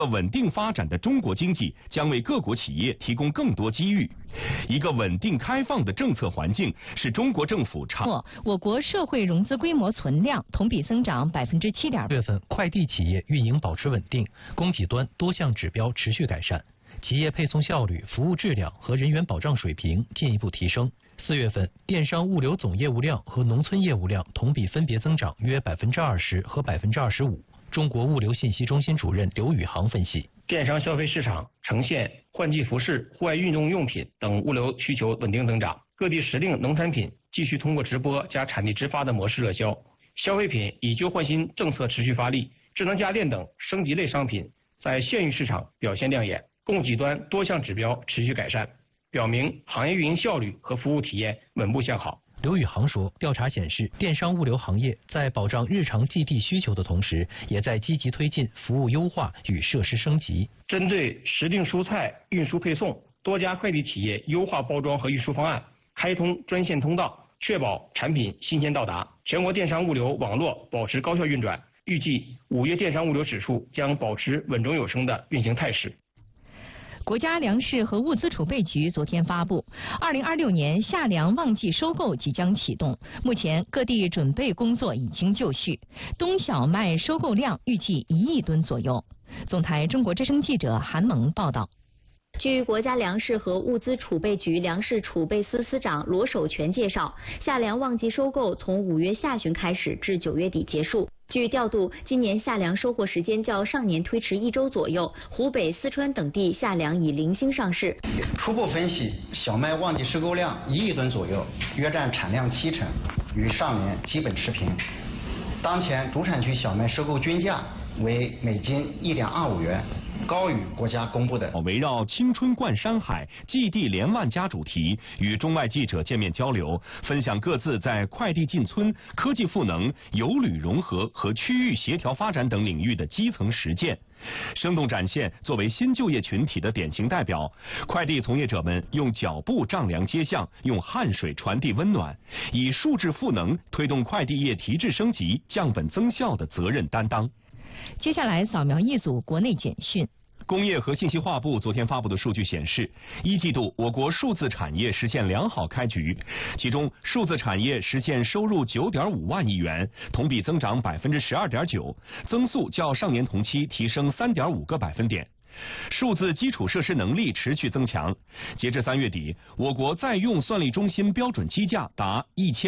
稳定发展的中国经济将为各国企业提供更多机遇。一个稳定开放的政策环境是中国政府我国社会融资规模存量同比增长7.2%。 月份快递企业运营保持稳定，供给端多项指标持续改善，企业配送效率、服务质量和人员保障水平进一步提升。4月份，电商物流总业务量和农村业务量同比分别增长约20%和25%。中国物流信息中心主任刘宇航分析， 电商消费市场呈现换季服饰、户外运动用品等物流需求稳定增长，各地时令农产品继续通过直播加产地直发的模式热销，消费品以旧换新政策持续发力，智能家电等升级类商品在县域市场表现亮眼，供给端多项指标持续改善，表明行业运营效率和服务体验稳步向好。 刘宇航说，调查显示，电商物流行业在保障日常寄递需求的同时，也在积极推进服务优化与设施升级。 针对时令蔬菜运输配送，多家快递企业优化包装和运输方案，开通专线通道，确保产品新鲜到达。全国电商物流网络保持高效运转，预计5月电商物流指数将保持稳中有升的运行态势。 国家粮食和物资储备局昨天发布，2026年夏粮旺季收购即将启动，目前各地准备工作已经就绪，冬小麦收购量预计1亿吨左右。总台中国之声记者韩萌报道。 据国家粮食和物资储备局粮食储备司司长罗守全介绍，夏粮旺季收购从5月下旬开始至9月底结束。据调度，今年夏粮收获时间较上年推迟1周左右，湖北、四川等地夏粮已零星上市。 初步分析，小麦旺季收购量1亿吨左右，约占产量70%，与上年基本持平。当前主产区小麦收购均价为每斤1.25元。高于国家公布的。 围绕青春冠山海、寄递连万家主题，与中外记者见面交流，分享各自在快递进村、科技赋能、有旅融合和区域协调发展等领域的基层实践，生动展现作为新就业群体的典型代表，快递从业者们用脚步丈量街巷，用汗水传递温暖，以数字赋能推动快递业提质升级、降本增效的责任担当。 接下来扫描一组国内简讯。 工业和信息化部昨天发布的数据显示，1季度我国数字产业实现良好开局，其中数字产业实现收入9.5万亿元，同比增长12.9%，增速较上年同期提升3.5个百分点。数字基础设施能力持续增强，截至3月底，我国在用算力中心标准机架达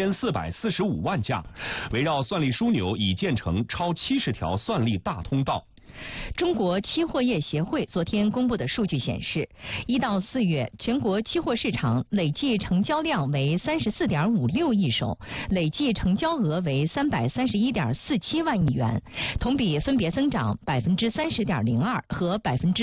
1445万架，围绕算力枢纽已建成超70条算力大通道。 中国期货业协会昨天公布的数据显示，1到4月全国期货市场累计成交量为34.56亿手，累计成交额为331.47万亿元，同比分别增长30.02%和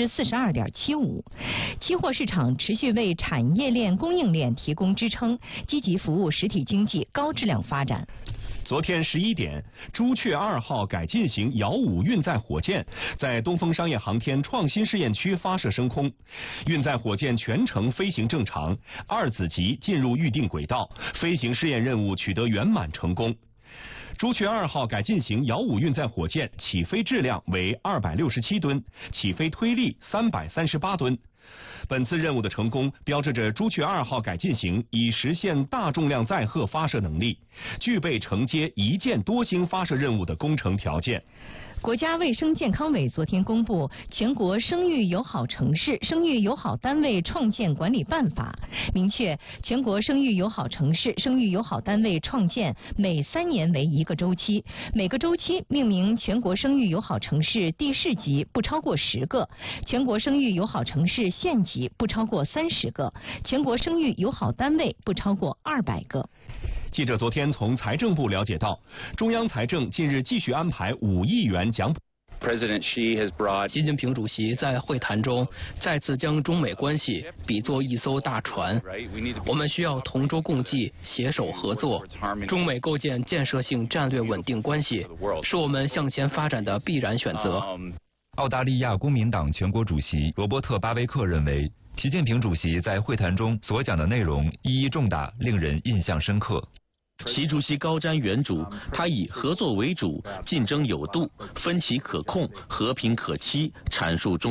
42.75%。期货市场持续为产业链、供应链提供支撑，积极服务实体经济高质量发展。 昨天11点，朱雀2号改进型遥5运载火箭在东风商业航天创新试验区发射升空，运载火箭全程飞行正常，2子级进入预定轨道，飞行试验任务取得圆满成功。朱雀2号改进型遥5运载火箭起飞质量为267吨，起飞推力338吨。本次任务的成功，标志着朱雀2号改进型已实现大重量载荷发射能力，具备承接一箭多星发射任务的工程条件。 国家卫生健康委昨天公布《全国生育友好城市、生育友好单位创建管理办法》，明确全国生育友好城市、生育友好单位创建每3年为1个周期，每个周期命名全国生育友好城市地市级不超过10个，全国生育友好城市县级不超过30个，全国生育友好单位不超过200个。 记者昨天从财政部了解到，中央财政近日继续安排5亿元奖补。 习近平主席在会谈中再次将中美关系比作一艘大船，我们需要同舟共济、携手合作。中美构建建设性战略稳定关系，是我们向前发展的必然选择。 澳大利亚公民党全国主席罗伯特·巴威克认为，习近平主席在会谈中所讲的内容意义重大，令人印象深刻。 习主席高瞻远瞩，他以合作为主、竞争有度、分歧可控、和平可期阐述中